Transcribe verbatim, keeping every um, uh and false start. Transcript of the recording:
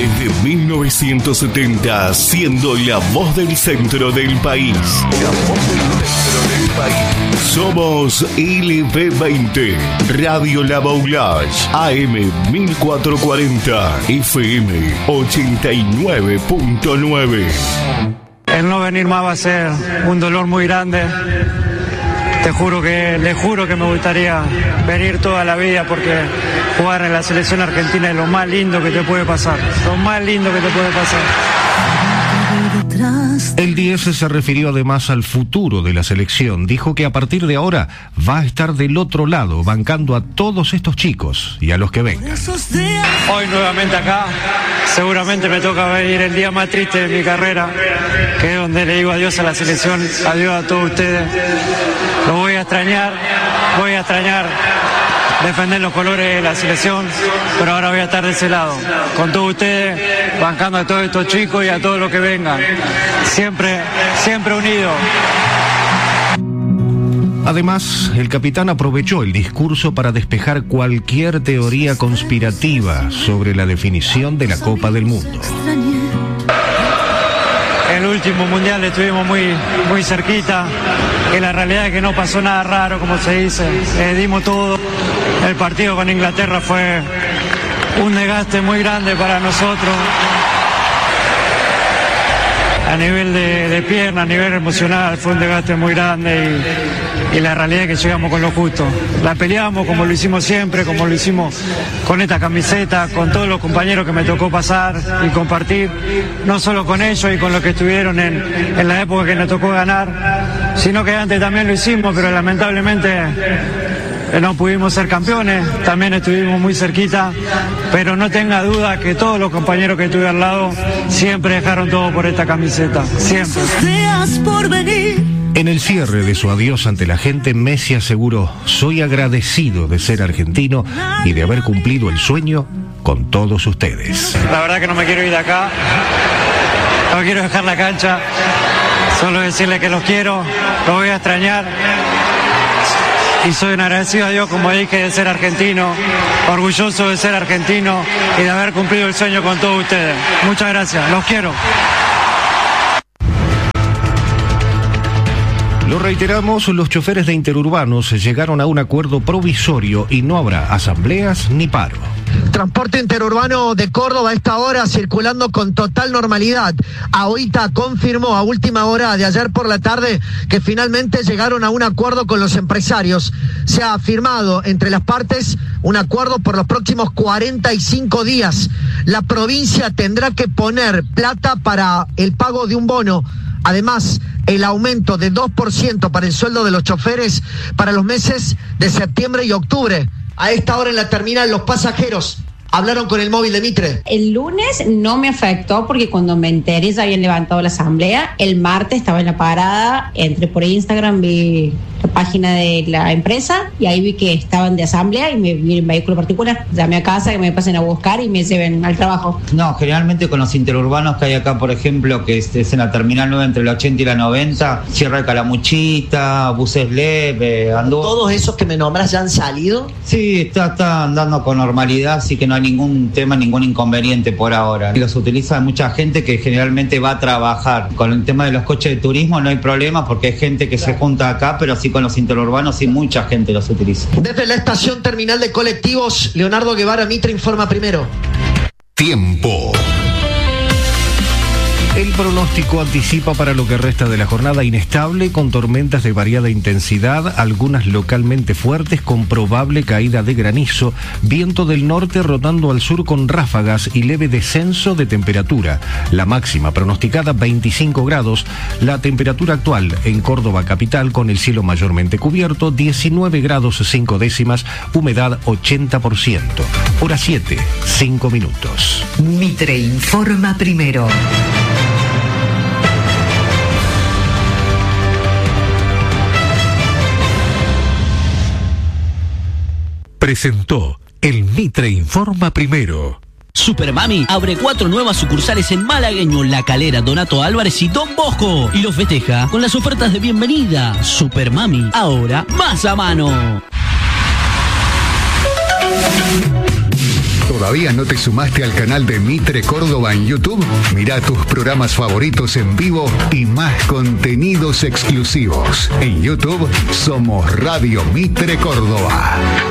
Desde mil novecientos setenta, siendo la voz del centro del país. La voz del centro del país. Somos L B veinte, Radio La Boulage, A M mil cuatrocientos cuarenta, F M ochenta y nueve punto nueve. El no venir más va a ser un dolor muy grande. Te juro que, le juro que me gustaría venir toda la vida, porque jugar en la selección argentina es lo más lindo que te puede pasar. Lo más lindo que te puede pasar. El diez se refirió además al futuro de la selección. Dijo que a partir de ahora va a estar del otro lado, bancando a todos estos chicos y a los que vengan. Hoy nuevamente acá, seguramente me toca venir el día más triste de mi carrera, que es donde le digo adiós a la selección, adiós a todos ustedes. Lo voy a extrañar, voy a extrañar defender los colores de la selección, pero ahora voy a estar de ese lado, con todos ustedes, bancando a todos estos chicos y a todos los que vengan, siempre, siempre unidos. Además, el capitán aprovechó el discurso para despejar cualquier teoría conspirativa sobre la definición de la Copa del Mundo. El último mundial estuvimos muy, muy cerquita, y la realidad es que no pasó nada raro, como se dice. Eh, dimos todo. El partido con Inglaterra fue un desgaste muy grande para nosotros, a nivel de, de pierna, a nivel emocional, fue un desgaste muy grande, y, y la realidad es que llegamos con lo justo. La peleamos como lo hicimos siempre, como lo hicimos con esta camiseta, con todos los compañeros que me tocó pasar y compartir, no solo con ellos y con los que estuvieron en, en la época que nos tocó ganar, sino que antes también lo hicimos, pero lamentablemente no pudimos ser campeones, también estuvimos muy cerquita, pero no tenga duda que todos los compañeros que estuve al lado siempre dejaron todo por esta camiseta, siempre. En el cierre de su adiós ante la gente, Messi aseguró: soy agradecido de ser argentino y de haber cumplido el sueño con todos ustedes. La verdad que no me quiero ir de acá, no quiero dejar la cancha, solo decirle que los quiero, los voy a extrañar. Y soy un agradecido a Dios, como dije, de ser argentino, orgulloso de ser argentino y de haber cumplido el sueño con todos ustedes. Muchas gracias, los quiero. Lo reiteramos, los choferes de interurbanos llegaron a un acuerdo provisorio y no habrá asambleas ni paro. Transporte interurbano de Córdoba a esta hora circulando con total normalidad. AOITA confirmó a última hora de ayer por la tarde que finalmente llegaron a un acuerdo con los empresarios. Se ha firmado entre las partes un acuerdo por los próximos cuarenta y cinco días. La provincia tendrá que poner plata para el pago de un bono. Además, el aumento de dos por ciento para el sueldo de los choferes para los meses de septiembre y octubre. A esta hora en la terminal, los pasajeros hablaron con el móvil de Mitre. El lunes no me afectó porque cuando me enteré ya habían levantado la asamblea. El martes estaba en la parada, entré por Instagram, vi la página de la empresa y ahí vi que estaban de asamblea y me vi en vehículo particular. Llamé a casa que me pasen a buscar y me lleven al trabajo. No, generalmente con los interurbanos que hay acá, por ejemplo, que es, es en la terminal nueve entre la ochenta y la noventa, Sierra de Calamuchita, Buses Leve, Andú. ¿Todos esos que me nombras ya han salido? Sí, está, está andando con normalidad, así que no hay ningún tema, ningún inconveniente por ahora. Los utiliza mucha gente que generalmente va a trabajar. Con el tema de los coches de turismo no hay problema porque hay gente que se junta acá, pero sí con los interurbanos sí mucha gente los utiliza. Desde la estación terminal de colectivos, Leonardo Guevara, Mitre informa primero. Tiempo. El pronóstico anticipa para lo que resta de la jornada inestable, con tormentas de variada intensidad, algunas localmente fuertes con probable caída de granizo, viento del norte rotando al sur con ráfagas y leve descenso de temperatura. La máxima pronosticada veinticinco grados, la temperatura actual en Córdoba capital con el cielo mayormente cubierto diecinueve grados cinco décimas, humedad ochenta por ciento. Hora siete, cinco minutos. Mitre informa primero. Presentó el Mitre Informa Primero. Supermami abre cuatro nuevas sucursales en Malagueño, La Calera, Donato Álvarez y Don Bosco. Y los festeja con las ofertas de bienvenida. Supermami, ahora más a mano. ¿Todavía no te sumaste al canal de Mitre Córdoba en YouTube? Mira tus programas favoritos en vivo y más contenidos exclusivos. En YouTube somos Radio Mitre Córdoba.